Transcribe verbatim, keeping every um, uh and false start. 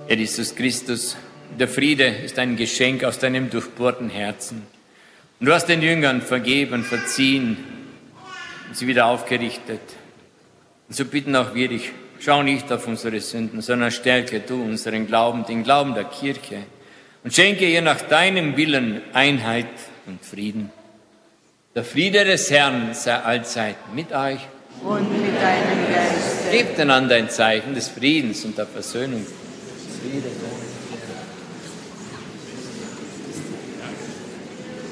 Herr Jesus Christus, der Friede ist ein Geschenk aus deinem durchbohrten Herzen. Und du hast den Jüngern vergeben, verziehen und sie wieder aufgerichtet. Und so bitten auch wir dich, schau nicht auf unsere Sünden, sondern stärke du unseren Glauben, den Glauben der Kirche, und schenke ihr nach deinem Willen Einheit und Frieden. Der Friede des Herrn sei allzeit mit euch. Und mit deinem Geiste. Gebt einander ein Zeichen des Friedens und der Versöhnung. Friede.